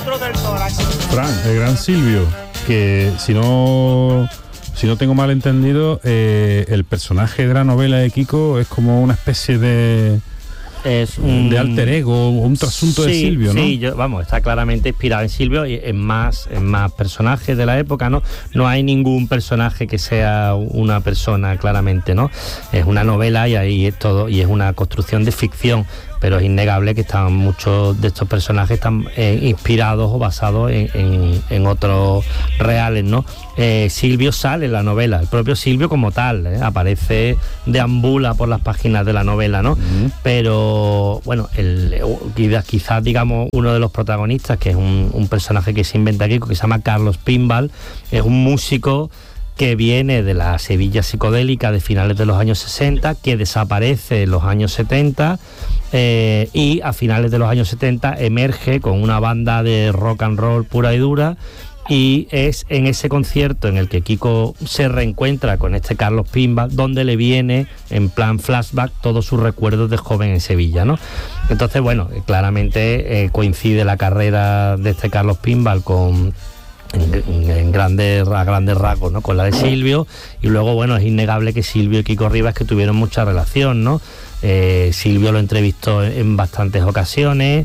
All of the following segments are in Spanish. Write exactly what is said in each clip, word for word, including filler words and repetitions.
Fran, el gran Silvio, que si no si no tengo mal entendido, eh, el personaje de la novela de Kiko es como una especie de es un, de alter ego, un trasunto sí, de Silvio, ¿no? Sí, yo, vamos, está claramente inspirado en Silvio y en más, en más personajes de la época, ¿no? No hay ningún personaje que sea una persona, claramente, ¿no? Es una novela y ahí es todo, y es una construcción de ficción, pero es innegable que están muchos de estos personajes están eh, inspirados o basados en, en, en otros reales, ¿no? Eh, Silvio sale en la novela, el propio Silvio como tal, ¿eh? Aparece, deambula por las páginas de la novela, ¿no? Uh-huh. Pero, bueno, el, quizás, digamos, uno de los protagonistas, que es un, un personaje que se inventa aquí, que se llama Carlos Pimbal, es un músico que viene de la Sevilla psicodélica de finales de los años sesenta, que desaparece en los años setenta, eh, y a finales de los años setenta emerge con una banda de rock and roll pura y dura, y es en ese concierto en el que Kiko se reencuentra con este Carlos Pimbal, donde le viene en plan flashback todos sus recuerdos de joven en Sevilla, ¿no? Entonces, bueno, claramente eh, coincide la carrera de este Carlos Pimbal con En, en grandes a grandes rasgos, ¿no? Con la de Silvio, y luego, bueno, es innegable que Silvio y Kiko Rivas que tuvieron mucha relación, ¿no? Eh, Silvio lo entrevistó en bastantes ocasiones,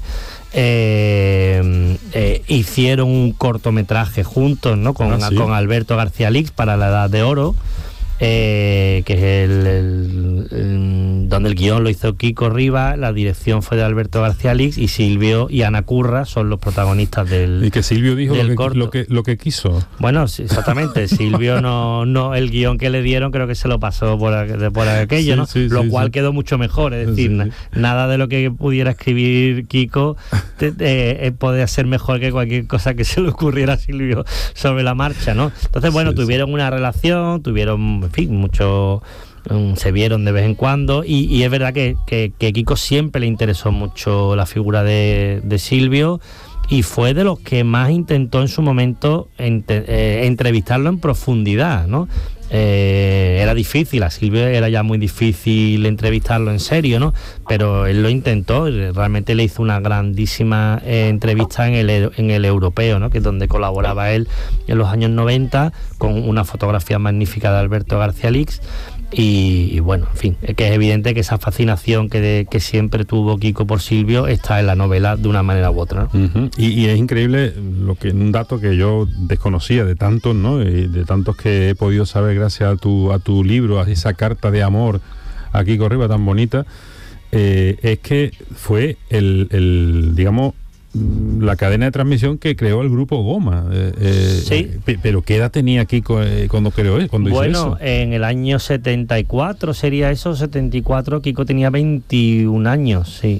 eh, eh, hicieron un cortometraje juntos, ¿no? Con, ah, ¿sí? con Alberto García Lix para La Edad de Oro, eh, que es el, el, el donde el guión lo hizo Kiko Rivas, la dirección fue de Alberto García Lix, y Silvio y Ana Curra son los protagonistas del y que Silvio dijo del lo, que, corto. lo que lo que quiso. Bueno, sí, exactamente. Silvio no no el guión que le dieron creo que se lo pasó por, por aquello, sí, ¿no? Sí, lo sí, cual sí. quedó mucho mejor, es decir, sí, na, sí. nada de lo que pudiera escribir Kiko te, eh, podía ser mejor que cualquier cosa que se le ocurriera a Silvio sobre la marcha, ¿no? Entonces, bueno, sí, tuvieron sí. una relación, tuvieron, en fin, mucho, um, se vieron de vez en cuando, y, y es verdad que, que, que Kiko siempre le interesó mucho la figura de, de Silvio, y fue de los que más intentó en su momento ente, eh, entrevistarlo en profundidad, ¿no? Eh, era difícil, a Silvio era ya muy difícil entrevistarlo en serio, ¿no? Pero él lo intentó, realmente le hizo una grandísima eh, entrevista en el, en el Europeo, ¿no? Que es donde colaboraba él en los años noventa, con una fotografía magnífica de Alberto García Lix. Y, y bueno, en fin, es que es evidente que esa fascinación que, de, que siempre tuvo Kiko por Silvio está en la novela de una manera u otra, ¿no? Uh-huh. y, y es increíble lo que un dato que yo desconocía de tantos, ¿no? Y de tantos que he podido saber gracias a tu a tu libro, a esa carta de amor a Kiko Rivas tan bonita, eh, es que fue el, el digamos la cadena de transmisión que creó el grupo Goma. Eh, eh, sí. P- pero ¿qué edad tenía Kiko eh, cuando creó él? Cuando bueno, hizo eso? En el año setenta y cuatro sería eso, setenta y cuatro, Kiko tenía veintiún años, sí.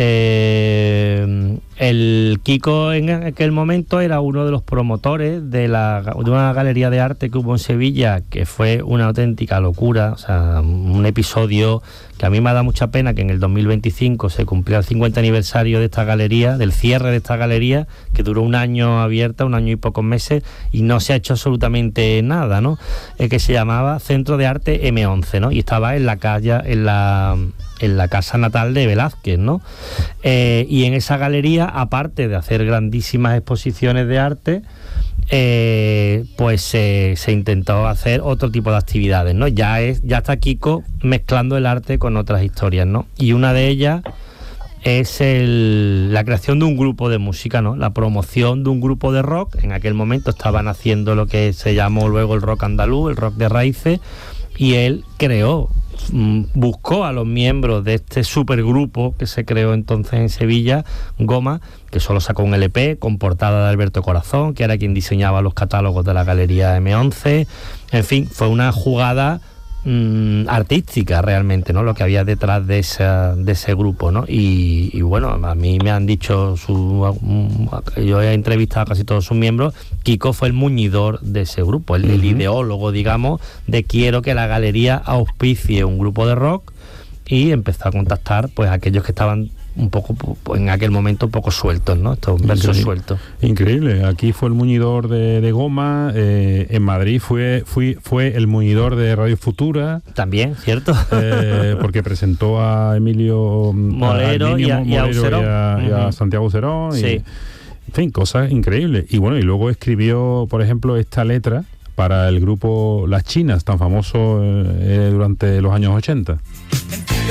Eh, el Kiko en aquel momento era uno de los promotores de, la, de una galería de arte que hubo en Sevilla, que fue una auténtica locura, o sea, un episodio que a mí me da mucha pena que en el dos mil veinticinco se cumpliera el cincuenta aniversario de esta galería, del cierre de esta galería, que duró un año abierta, un año y pocos meses, y no se ha hecho absolutamente nada, ¿no? Eh, que se llamaba Centro de Arte eme once, ¿no? Y estaba en la calle, en la... en la casa natal de Velázquez, ¿no? Eh, y en esa galería, aparte de hacer grandísimas exposiciones de arte, eh, pues eh, se intentó hacer otro tipo de actividades, ¿no? Ya es, ya está Kiko mezclando el arte con otras historias, ¿no? Y una de ellas es el, la creación de un grupo de música, ¿no? La promoción de un grupo de rock. En aquel momento estaban haciendo lo que se llamó luego el rock andaluz, el rock de raíces, y él creó, buscó a los miembros de este supergrupo que se creó entonces en Sevilla, Goma, que solo sacó un ele pe con portada de Alberto Corazón, que era quien diseñaba los catálogos de la galería eme once. En fin, fue una jugada mmm, artística realmente, ¿no? Lo que había detrás de, esa, de ese grupo, ¿no? Y, y bueno, a mí me han dicho, su, yo he entrevistado a casi todos sus miembros, Kiko fue el muñidor de ese grupo, el, uh-huh. el ideólogo, digamos, de quiero que la galería auspicie un grupo de rock, y empezó a contactar pues a aquellos que estaban un poco, en aquel momento, un poco sueltos, ¿no? Estos versos Increíble. sueltos. Increíble. Aquí fue el muñidor de, de Goma, eh, en Madrid fue, fui, fue el muñidor de Radio Futura. También, ¿cierto? Eh, porque presentó a Emilio Molero, a y, a, Molero y a Userón. y a, y a uh-huh. Santiago Userón. Sí. En fin, cosas increíbles. Y bueno, y luego escribió, por ejemplo, esta letra para el grupo Las Chinas, tan famoso eh, durante los años ochenta.